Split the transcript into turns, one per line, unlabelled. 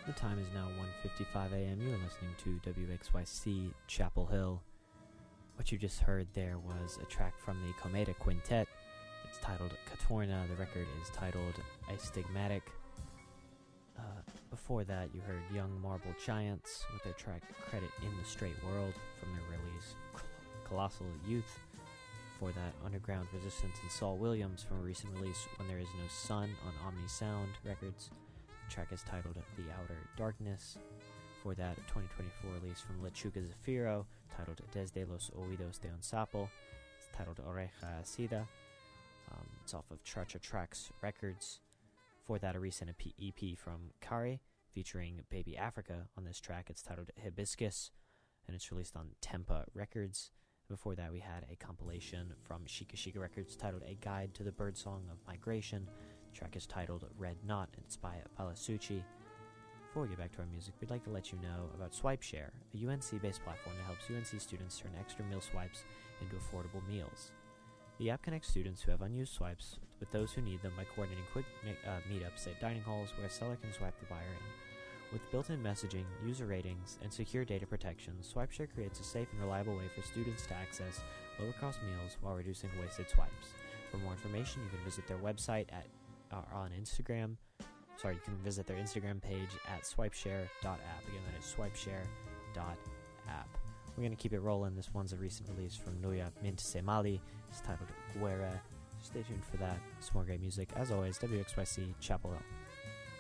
The time is now 1:55 a.m. You're listening to WXYC Chapel Hill. What you just heard there was a track from the Cometa Quintet. It's titled Catorna. The record is titled Astigmatic. Before that, you heard Young Marble Giants with their track Credit in the Straight World from their release Colossal Youth. Before that, Underground Resistance and Saul Williams from a recent release When There Is No Sun on Omni Sound Records. The track is titled The Outer Darkness. For that, a 2024 release from Lechuga Zafiro titled Desde los Oídos de un Sapo. It's titled Oreja Acida. It's off of Charcha Tracks Records. For that, a recent EP from Kare featuring Baby Africa on this track. It's titled Hibiscus, and it's released on Tempa Records. Before that, we had a compilation from Shika Shika Records titled A Guide to the Birdsong of Migration. The track is titled Red Knot, and it's by Palasucci. Before we get back to our music, we'd like to let you know about SwipeShare, a UNC-based platform that helps UNC students turn extra meal swipes into affordable meals. The app connects students who have unused swipes with those who need them by coordinating quick meetups at dining halls where a seller can swipe the buyer in. With built-in messaging, user ratings, and secure data protection, SwipeShare creates a safe and reliable way for students to access lower-cost meals while reducing wasted swipes. For more information, you can visit their website on Instagram. You can visit their Instagram page at swipeshare.app. Again, that is swipeshare.app. We're going to keep it rolling. This one's a recent release from Nuya Mint Semali. It's titled Guerra. Stay tuned for that. Some more great music. As always, WXYC Chapel Hill.